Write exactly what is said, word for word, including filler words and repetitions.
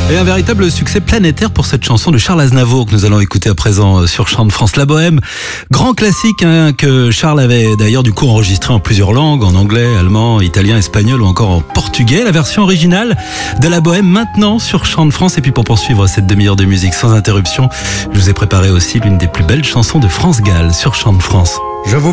Et un véritable succès planétaire pour cette chanson de Charles Aznavour que nous allons écouter à présent sur Chant de France. La Bohème, grand classique hein, que Charles avait d'ailleurs du coup enregistré en plusieurs langues, en anglais, allemand, italien, espagnol ou encore en portugais. La version originale de La Bohème maintenant sur Chant de France. Et puis pour poursuivre cette demi-heure de musique sans interruption, je vous ai préparé aussi l'une des plus belles chansons de France Gall sur Chant de France. Je vous